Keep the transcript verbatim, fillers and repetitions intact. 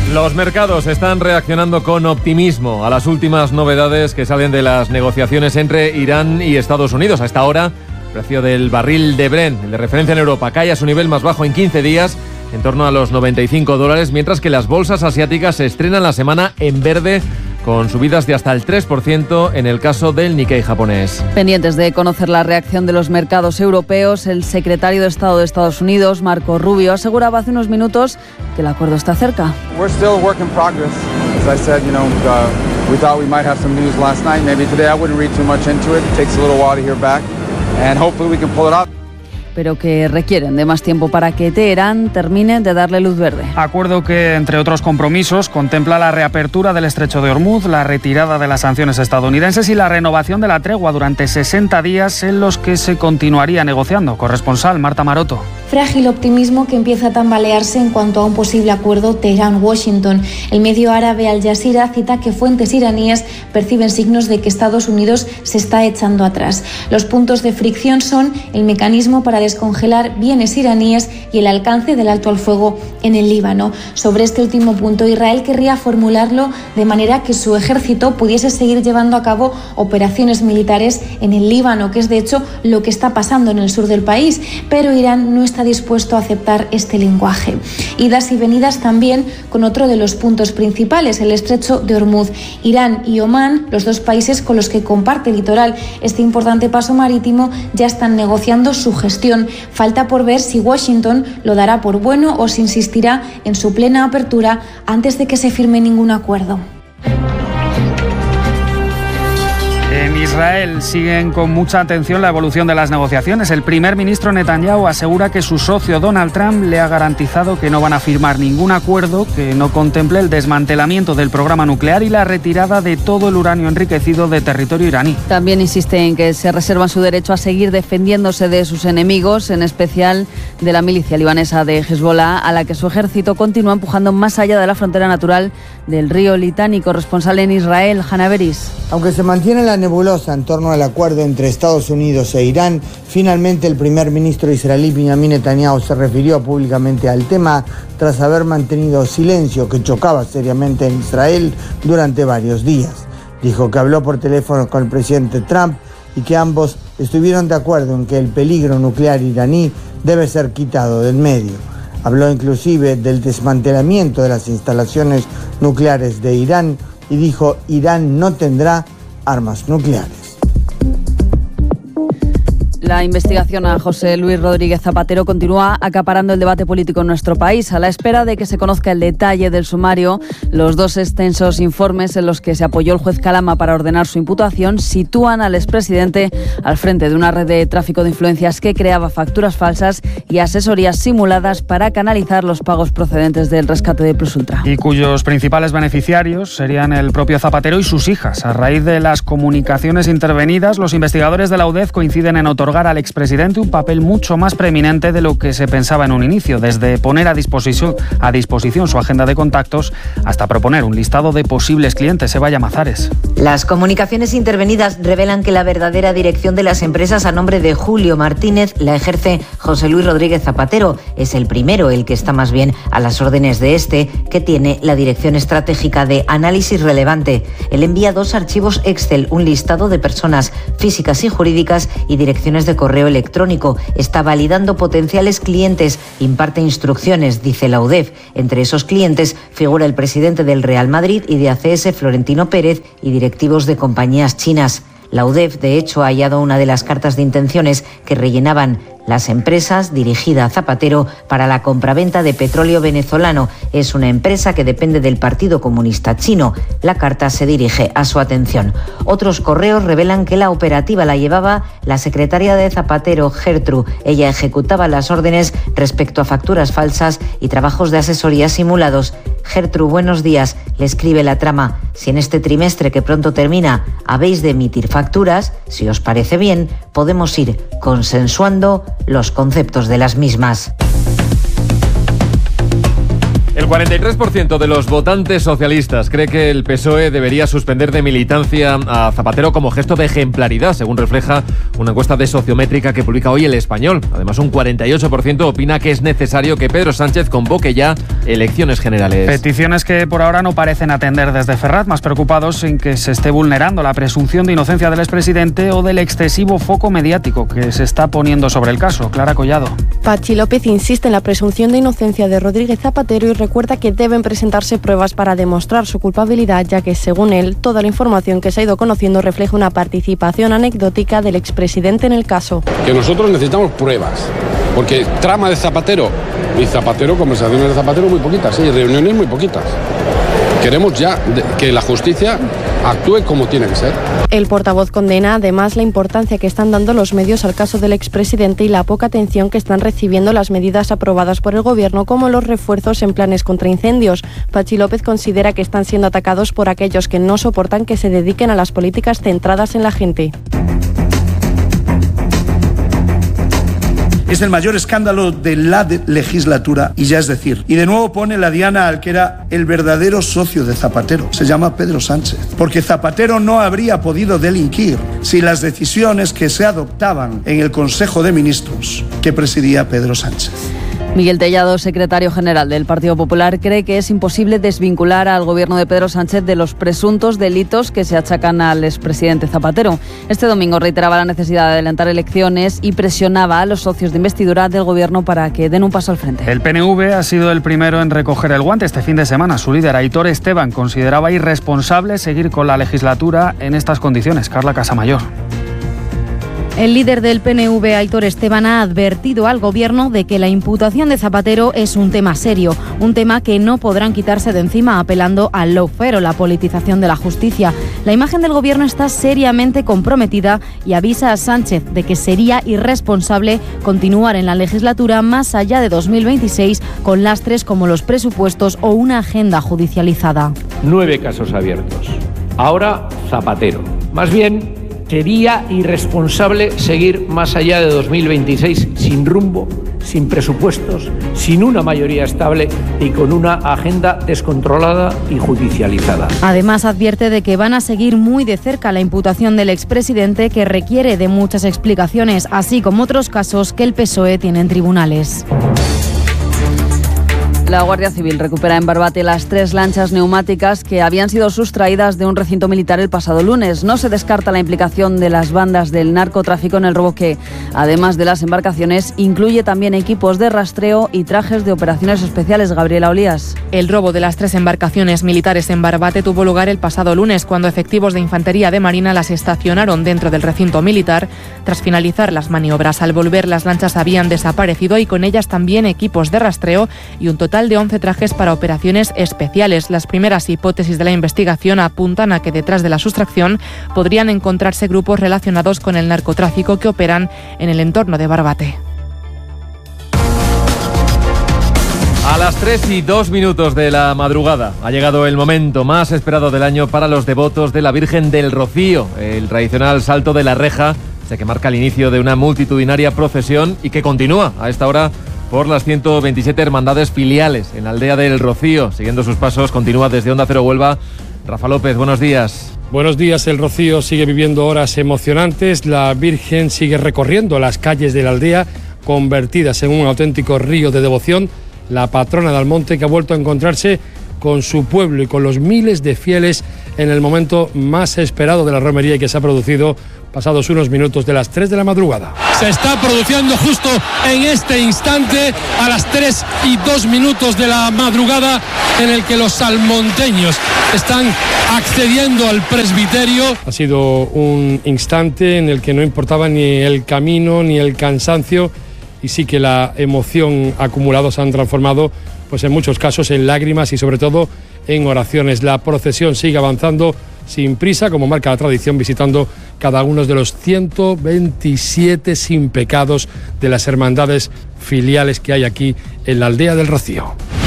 Los mercados están reaccionando con optimismo a las últimas novedades que salen de las negociaciones entre Irán y Estados Unidos. A esta hora, el precio del barril de Brent, el de referencia en Europa, cae a su nivel más bajo en quince días, en torno a los noventa y cinco dólares, mientras que las bolsas asiáticas se estrenan la semana en verde, con subidas de hasta el tres por ciento en el caso del Nikkei japonés. Pendientes de conocer la reacción de los mercados europeos, el secretario de Estado de Estados Unidos, Marco Rubio, aseguraba hace unos minutos que el acuerdo está cerca. We're still a work in progress. As I said, you know, uh, we thought we might have some news last night. Maybe today I wouldn't read too much into it. It takes a little while to hear back, and hopefully we can pull it off. Pero que requieren de más tiempo para que Teherán termine de darle luz verde. Acuerdo que, entre otros compromisos, contempla la reapertura del estrecho de Hormuz, la retirada de las sanciones estadounidenses y la renovación de la tregua durante sesenta días en los que se continuaría negociando. Corresponsal Marta Maroto. Frágil optimismo que empieza a tambalearse en cuanto a un posible acuerdo Teherán-Washington. El medio árabe Al Jazeera cita que fuentes iraníes perciben signos de que Estados Unidos se está echando atrás. Los puntos de fricción son el mecanismo para descongelar bienes iraníes y el alcance del alto al fuego en el Líbano. Sobre este último punto, Israel querría formularlo de manera que su ejército pudiese seguir llevando a cabo operaciones militares en el Líbano, que es de hecho lo que está pasando en el sur del país, pero Irán no está dispuesto a aceptar este lenguaje. Idas y venidas también con otro de los puntos principales, el estrecho de Hormuz. Irán y Omán, los dos países con los que comparte litoral este importante paso marítimo, ya están negociando su gestión. Falta por ver si Washington lo dará por bueno o si insistirá en su plena apertura antes de que se firme ningún acuerdo. En Israel siguen con mucha atención la evolución de las negociaciones. El primer ministro Netanyahu asegura que su socio Donald Trump le ha garantizado que no van a firmar ningún acuerdo que no contemple el desmantelamiento del programa nuclear y la retirada de todo el uranio enriquecido de territorio iraní. También insiste en que se reservan su derecho a seguir defendiéndose de sus enemigos, en especial de la milicia libanesa de Hezbollah, a la que su ejército continúa empujando más allá de la frontera natural del río Litani. Corresponsal en Israel, Hanna Beris. Aunque se mantiene la nebulosa en torno al acuerdo entre Estados Unidos e Irán, finalmente el primer ministro israelí Benjamin Netanyahu se refirió públicamente al tema tras haber mantenido silencio que chocaba seriamente en Israel durante varios días. Dijo que habló por teléfono con el presidente Trump y que ambos estuvieron de acuerdo en que el peligro nuclear iraní debe ser quitado del medio. Habló inclusive del desmantelamiento de las instalaciones nucleares de Irán y dijo: Irán no tendrá armas nucleares. La investigación a José Luis Rodríguez Zapatero continúa acaparando el debate político en nuestro país, a la espera de que se conozca el detalle del sumario. Los dos extensos informes en los que se apoyó el juez Calama para ordenar su imputación sitúan al expresidente al frente de una red de tráfico de influencias que creaba facturas falsas y asesorías simuladas para canalizar los pagos procedentes del rescate de Plus Ultra. Y cuyos principales beneficiarios serían el propio Zapatero y sus hijas. A raíz de las comunicaciones intervenidas, los investigadores de la U D E F coinciden en otorgar al expresidente un papel mucho más preeminente de lo que se pensaba en un inicio, desde poner a disposición, a disposición su agenda de contactos hasta proponer un listado de posibles clientes. Eva Llamazares. Las comunicaciones intervenidas revelan que la verdadera dirección de las empresas a nombre de Julio Martínez la ejerce José Luis Rodríguez Zapatero. Es el primero el que está más bien a las órdenes de este, que tiene la dirección estratégica de Análisis Relevante. Él envía dos archivos Excel, un listado de personas físicas y jurídicas y direcciones de correo electrónico. Está validando potenciales clientes, imparte instrucciones, dice la U D E F. Entre esos clientes figura el presidente del Real Madrid y de A C S, Florentino Pérez, y directivos de compañías chinas. La U D E F, de hecho, ha hallado una de las cartas de intenciones que rellenaban las empresas, dirigida a Zapatero para la compraventa de petróleo venezolano. Es una empresa que depende del Partido Comunista Chino. La carta se dirige a su atención. Otros correos revelan que la operativa la llevaba la secretaria de Zapatero, Gertrude. Ella ejecutaba las órdenes respecto a facturas falsas y trabajos de asesoría simulados. Gertrude, buenos días. Le escribe la trama: si en este trimestre que pronto termina habéis de emitir facturas, si os parece bien, podemos ir consensuando los conceptos de las mismas. El cuarenta y tres por ciento de los votantes socialistas cree que el P S O E debería suspender de militancia a Zapatero como gesto de ejemplaridad, según refleja una encuesta de Sociométrica que publica hoy El Español. Además, un cuarenta y ocho por ciento opina que es necesario que Pedro Sánchez convoque ya elecciones generales. Peticiones que por ahora no parecen atender desde Ferraz, más preocupados en que se esté vulnerando la presunción de inocencia del expresidente o del excesivo foco mediático que se está poniendo sobre el caso. Clara Collado. Pachi López insiste en la presunción de inocencia de Rodríguez Zapatero y recuerda que deben presentarse pruebas para demostrar su culpabilidad, ya que, según él, toda la información que se ha ido conociendo refleja una participación anecdótica del expresidente en el caso. Que nosotros necesitamos pruebas, porque trama de Zapatero y Zapatero, conversaciones de Zapatero muy poquitas, y reuniones muy poquitas. Queremos ya que la justicia actúe como tiene que ser. El portavoz condena además la importancia que están dando los medios al caso del expresidente y la poca atención que están recibiendo las medidas aprobadas por el Gobierno, como los refuerzos en planes contra incendios. Pachi López considera que están siendo atacados por aquellos que no soportan que se dediquen a las políticas centradas en la gente. Es el mayor escándalo de la de legislatura y ya es decir. Y de nuevo pone la diana al que era el verdadero socio de Zapatero. Se llama Pedro Sánchez. Porque Zapatero no habría podido delinquir si las decisiones que se adoptaban en el Consejo de Ministros que presidía Pedro Sánchez. Miguel Tellado, secretario general del Partido Popular, cree que es imposible desvincular al gobierno de Pedro Sánchez de los presuntos delitos que se achacan al expresidente Zapatero. Este domingo reiteraba la necesidad de adelantar elecciones y presionaba a los socios de investidura del gobierno para que den un paso al frente. El P N V ha sido el primero en recoger el guante este fin de semana. Su líder, Aitor Esteban, consideraba irresponsable seguir con la legislatura en estas condiciones. Carla Casamayor. El líder del P N V, Aitor Esteban, ha advertido al Gobierno de que la imputación de Zapatero es un tema serio, un tema que no podrán quitarse de encima, apelando al lawfare o la politización de la justicia. La imagen del Gobierno está seriamente comprometida y avisa a Sánchez de que sería irresponsable continuar en la legislatura más allá de dos mil veintiséis con lastres como los presupuestos o una agenda judicializada. Nueve casos abiertos. Ahora Zapatero. Más bien, sería irresponsable seguir más allá de dos mil veintiséis sin rumbo, sin presupuestos, sin una mayoría estable y con una agenda descontrolada y judicializada. Además, advierte de que van a seguir muy de cerca la imputación del expresidente, que requiere de muchas explicaciones, así como otros casos que el P S O E tiene en tribunales. La Guardia Civil recupera en Barbate las tres lanchas neumáticas que habían sido sustraídas de un recinto militar el pasado lunes. No se descarta la implicación de las bandas del narcotráfico en el robo que, además de las embarcaciones, incluye también equipos de rastreo y trajes de operaciones especiales. Gabriela Olías. El robo de las tres embarcaciones militares en Barbate tuvo lugar el pasado lunes, cuando efectivos de Infantería de Marina las estacionaron dentro del recinto militar tras finalizar las maniobras. Al volver, las lanchas habían desaparecido y con ellas también equipos de rastreo y un total de once trajes para operaciones especiales. Las primeras hipótesis de la investigación apuntan a que detrás de la sustracción podrían encontrarse grupos relacionados con el narcotráfico que operan en el entorno de Barbate. A las tres y dos minutos de la madrugada ha llegado el momento más esperado del año para los devotos de la Virgen del Rocío, el tradicional salto de la reja, que marca el inicio de una multitudinaria procesión y que continúa a esta hora por las ciento veintisiete hermandades filiales en la aldea del Rocío. Siguiendo sus pasos, continúa desde Onda Cero Huelva. Rafa López, buenos días. Buenos días. El Rocío sigue viviendo horas emocionantes. La Virgen sigue recorriendo las calles de la aldea, convertidas en un auténtico río de devoción. La patrona de Almonte, que ha vuelto a encontrarse con su pueblo y con los miles de fieles en el momento más esperado de la romería y que se ha producido pasados unos minutos de las tres de la madrugada. Se está produciendo justo en este instante, a las tres y dos minutos de la madrugada, en el que los salmonteños están accediendo al presbiterio. Ha sido un instante en el que no importaba ni el camino ni el cansancio, y sí que la emoción acumulada se han transformado, pues en muchos casos, en lágrimas y sobre todo en oraciones. La procesión sigue avanzando sin prisa, como marca la tradición, visitando cada uno de los ciento veintisiete sin pecados de las hermandades filiales que hay aquí en la aldea del Rocío.